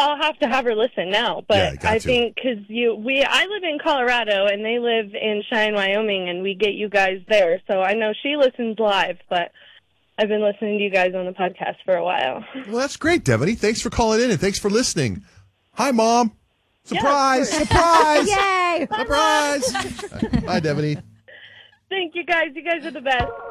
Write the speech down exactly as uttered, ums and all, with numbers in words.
I'll have to have her listen now. But Yeah, got I to. think because you, we, I live in Colorado and they live in Cheyenne, Wyoming, and we get you guys there. So I know she listens live, but I've been listening to you guys on the podcast for a while. Well, that's great, Devaney. Thanks for calling in and thanks for listening. Hi, Mom. Surprise! Yeah, surprise! Yay! Surprise! Bye, Devaney. Thank you guys. You guys are the best.